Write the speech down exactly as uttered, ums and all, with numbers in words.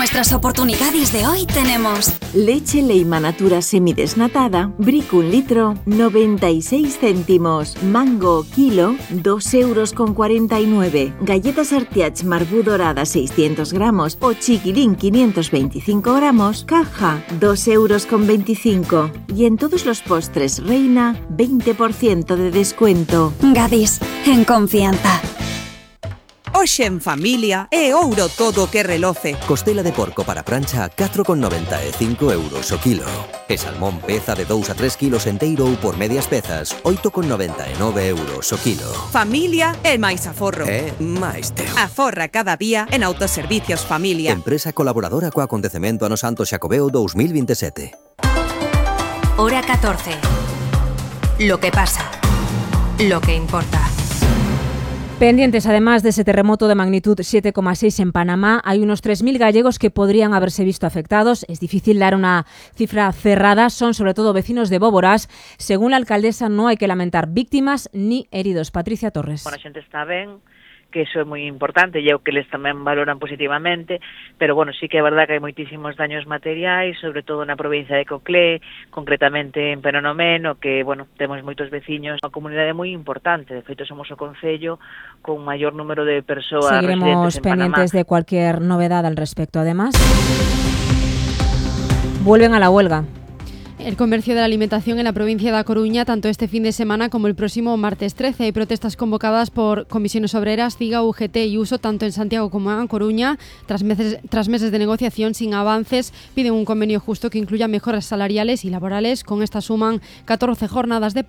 nuestras oportunidades de hoy tenemos leche Leima Natura semidesnatada, brick un litro, noventa y seis céntimos, mango kilo, dos euros con cuarenta y nueve, galletas Artiach Marbú dorada seiscientos gramos o chiquilín quinientos veinticinco gramos, caja, dos euros con veinticinco. Y en todos los postres Reina, veinte por ciento de descuento. Gadis, en confianza. Hoxe en familia é ouro todo o que reloce. Costela de porco para prancha a catro con noventa e cinco euros o kilo. E salmón peza de dous a tres kilos enteiro ou por medias pezas, oito con noventa e nove euros o kilo. Familia é máis aforro. É máis teo. Aforra cada día en Autoservicios Familia. Empresa colaboradora co acontecemento ano Santo Xacobeo dos mil veintisiete. Hora catorce. Lo que pasa. Lo que importa. Pendientes, además de ese terremoto de magnitud siete coma seis en Panamá, hay unos tres mil gallegos que podrían haberse visto afectados. Es difícil dar una cifra cerrada, son sobre todo vecinos de Bóboras. Según la alcaldesa, no hay que lamentar víctimas ni heridos. Patricia Torres. Bueno, a xente está ben, que eso é moi importante, e é o que eles tamén valoran positivamente, pero bueno, sí que é verdad que hai moitísimos daños materiais, sobre todo na provincia de Coclé, concretamente en Penonomeno, que, bueno, temos moitos veciños, unha comunidade moi importante, de feito somos o concello con maior número de persoas Seguiremos residentes en pendientes Panamá. de cualquier novedad al respecto. Además, vuelven a la huelga. El comercio de la alimentación en la provincia de A Coruña, tanto este fin de semana como el próximo martes trece. Hay protestas convocadas por comisiones obreras, CIGA, U G T y Uso, tanto en Santiago como en A Coruña. Tras meses, tras meses de negociación sin avances, piden un convenio justo que incluya mejoras salariales y laborales. Con esta suman catorce jornadas de